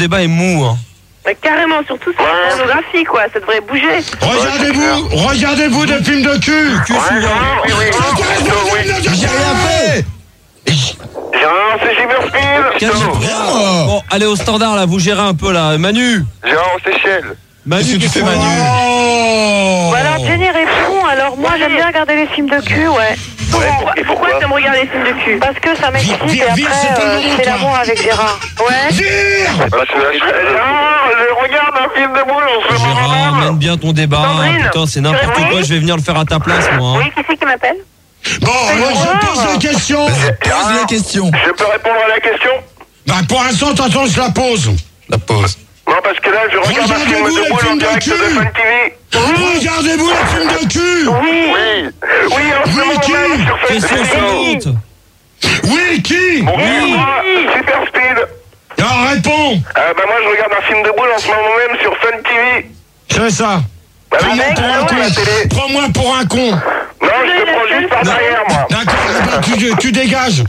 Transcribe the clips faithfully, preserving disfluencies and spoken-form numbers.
débat est mou. Hein. Mais carrément, surtout sur la pornographie, quoi. Ça devrait bouger. Regardez-vous, regardez-vous des films de cul. Cul souvent. Oui, oui. J'ai rien fait. Gérard, c'est Super Speed. Calme-toi. Bon, allez au standard là, vous gérez un peu là. Manu. Gérard, c'est Seychelles. Manu, Qu'est-ce que tu fais, Manu? Bah alors, Jenny répond. Alors, moi, j'aime bien regarder les films de cul, ouais. Ouais, Et pourquoi t'aimes regarder les films de cul? Parce que ça m'excite Vire, et vire, après, c'est pas le euh, moment, je fais toi. l'amour avec Gérard. Ouais. Vire. Bah, tu vas- Gérard, je regarde un film de boule, on se Gérard, mène bien ton débat. Sandrine. Putain, c'est n'importe Oui. quoi. Je vais venir le faire à ta place, moi. hein. Oui, qui c'est qui m'appelle? Bon, alors je pose la question. Pose la question. Je peux répondre à la question? Bah pour l'instant, t'attends, je la pose. La pause. Non, parce que là, je regarde un film Regardez-vous de les boule en films de direct de cul. Fun T V. Regardez-vous les films de cul. Oui. Oui. Oui, en ce Oui, moment qui même sur Fun T Question V. suivante. Oui, qui? Bon, moi, Super Speed. Alors réponds. Euh, bah moi, je regarde un film de boule en ce moment même sur Fun T V. C'est ça. Bah oui, Prends-moi mec, pour un ah ouais, la con. télé. Prends-moi pour un con. Non, je te prends juste par derrière, moi. D'accord, eh ben, tu, tu dégages.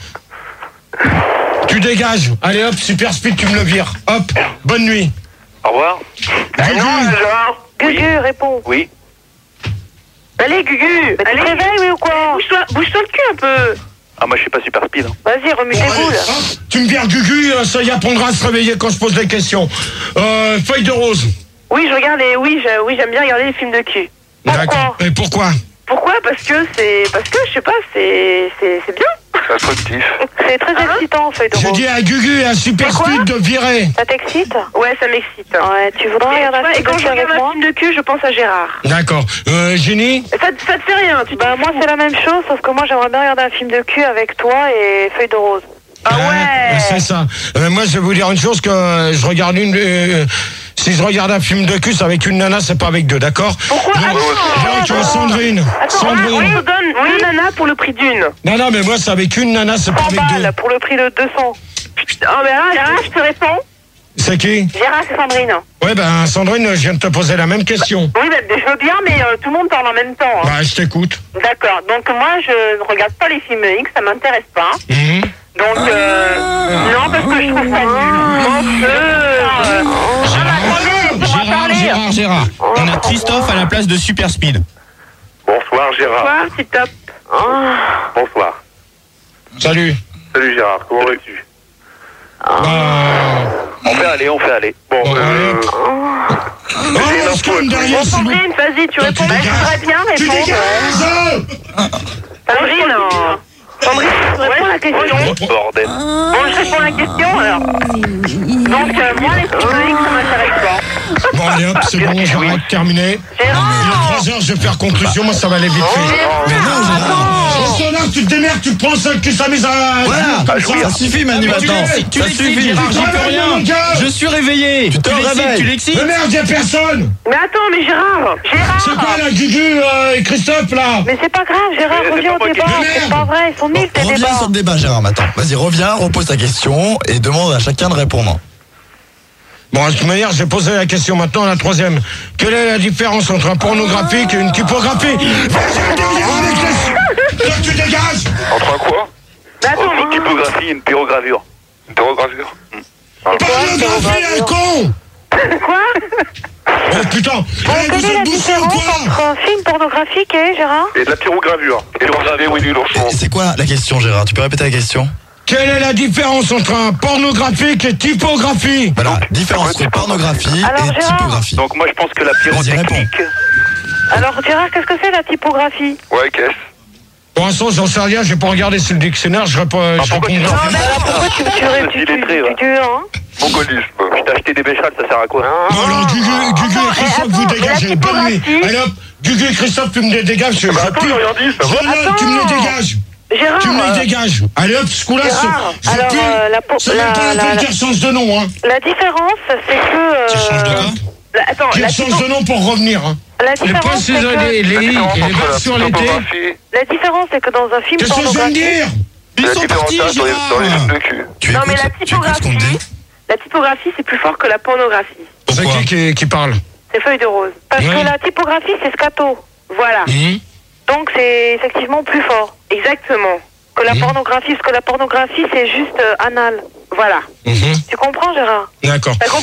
Tu dégages. Allez hop, Super Speed, tu me le vires. Hop, bonne nuit. Au revoir. Ah non, Gérard. Gugu, réponds. Oui. Allez, Gugu. Allez, réveille, oui ou quoi? Bouge-toi, bouge-toi le cul un peu. Ah, moi, je suis pas Super Speed. Hein. Vas-y, remue tes Bon, allez, boules. hop, tu me vires Gugu, euh, ça y apprendra à se réveiller quand je pose des questions. Euh, feuille de rose. Oui, je regarde les... Oui, je- oui, j'aime bien regarder les films de cul. Pourquoi? D'accord. Et pourquoi? Pourquoi? Parce que c'est... Parce que, je sais pas, c'est... C'est c'est bien. C'est instructif. C'est très excitant, feuille de J'ai rose. dit à Gugu et à Super C'est quoi? Speed de virer. Ça t'excite? Ouais, ça m'excite. Ouais, tu voudrais regarder un film de cul avec moi? Et quand je regarde un film de cul, je pense à Gérard. D'accord. Euh, Génie? Ça, ça te fait rien, tu Bah, moi, c'est la même chose, sauf que moi, j'aimerais bien regarder un film de cul avec toi et feuille de rose. Ah ouais? C'est ça. Euh, moi, je vais vous dire une chose, que euh, je regarde une... euh, si je regarde un film de cul, c'est avec une nana, c'est pas avec deux, d'accord? Pourquoi? Donc, Attends, donc, attends, euh, Sandrine. Attends, Sandrine. on te donne deux nanas pour le prix d'une. Non, non, mais moi, c'est avec une nana, c'est pas cent avec deux. balles pour le prix de deux cents. Oh, mais là, Gérard, je te réponds. C'est qui? Gérard, c'est Sandrine. Ouais, ben, Sandrine, je viens de te poser la même question. Oui, bah, je veux bien, mais euh, tout le monde parle en même temps. Hein. Bah, je t'écoute. D'accord. Donc, moi, je ne regarde pas les films X, ça m'intéresse pas. Mhm. Donc, euh, non, parce que je trouve ça nul. Donc, euh, Gérard, Gérard, Gérard, Gérard. On a Christophe à la place de Super Speed. Bonsoir, Gérard. Bonsoir, c'est top. Bonsoir. Salut. Salut, Gérard. Comment vas-tu? Bah... On fait aller, on fait aller. Bon, Bon, euh... Oh, on se calme derrière, Bon, s'il vous plaît. Sandrine, vas-y, tu Toi, réponds. tu Bah, je dégages. voudrais bien Tu répondre. dégages. Sandrine, non. Sandrine, tu réponds à la question. bordel. Bon, je réponds à la question, alors. Donc, euh, moi, les films X, ça m'intéresse pas. Bon, allez hop, c'est bon, j'arrête, terminé. Il y a Gérard! trois heures, je vais faire conclusion, moi, ça va aller vite fait. Mais non, Gérard. Au standard, tu te démerdes, tu te prends ça, tu s'amuses à... Voilà, comme ça. ça suffit Manu Ah, mais tu maintenant. l'es, Tu ça l'excites, suffit. Gérard, j'y peux Voilà, rien. mon gars. Je suis réveillé. Tu te l'excites, réveilles. tu l'excites. Mais merde, y'a personne. Mais attends, mais Gérard! C'est quoi, Gérard! là, Gugu euh, et Christophe, là? Mais c'est pas grave, Gérard, Mais c'est reviens pas au moi qui débat. dis C'est merde. pas vrai, ils sont nuls tes Reviens débats. sur le débat, Gérard, maintenant. Vas-y, reviens, repose ta question et demande à chacun de répondre. Bon, de toute manière, j'ai posé la question maintenant, la troisième. Quelle est la différence entre un pornographique et une typographie? Vas-y, derrière avec les... Toi, tu dégages. Entre un quoi? Mais attends, Entre une mais... typographie et une pyrogravure. Une pyrogravure? Pornographie, un con. Quoi? Oh, putain. Bon, Eh, quelle vous est la êtes bouffés ou différence quoi? entre un film pornographique et, Gérard? Et de la pyrogravure. Et le gravé, oui, du l'ourson. Et C'est quoi la question, Gérard? Tu peux répéter la question? Quelle est la différence entre un pornographique et typographie? Voilà, différence entre pornographie Alors, et Gérard. typographie. Donc moi, je pense que la Vas-y, pyrotechnique... Alors, Gérard, qu'est-ce que c'est la typographie? Ouais, qu'est-ce? Pour l'instant, j'en sais rien, j'ai pas regardé sur le dictionnaire, je réponds... Ah, je pourquoi réponds tu non. l'as Non, mais alors, pourquoi tu, tu, tu, tu, tu, illettré, va. tu, tu, hein? Mongolisme. Je t'ai acheté des béchales, ça sert à quoi? Bon, alors, Gugu, Gugu et Christophe, attends, vous mais dégagez. la Bonne nuit. typographie- Allez hop, Gugu et Christophe, tu me les dégages. Je, Bah je attends, pue. j'ai rien dit, ça va. Je- là, tu me les dégages. Gérard, Tu me euh, les dégages. Allez hop, ce coup-là, Gérard, c'est... alors, euh, la po- C'est la- même pas la la- peine la- qu'il change de nom, hein. la différence, c'est que... Euh, Tu changes de quoi? la- Attends, Qu'il la, change typo- de nom pour revenir, hein. la Les différence, points, c'est c'est que... les, les, La les différence les entre barres la sur l'été. photographie La différence, c'est que dans un film Qu'est-ce que je viens de pornographique... dire? Ils la sont différence partis, là, sur les, sur les Gérard. films de cul. Tu Non, mais écoutes, la tu écoutes ce qu'on te typographie, dit? la typographie, c'est plus fort que la pornographie. C'est Pourquoi? qui, qui qui parle? C'est feuille de rose. Parce Ouais. que la typographie, c'est scato. Voilà. Mhm. Donc, c'est effectivement plus fort. Exactement. Que la Mhm. pornographie, parce que la pornographie, c'est juste euh, anal. Voilà. Mhm. Tu comprends, Gérard? D'accord. T'as compris?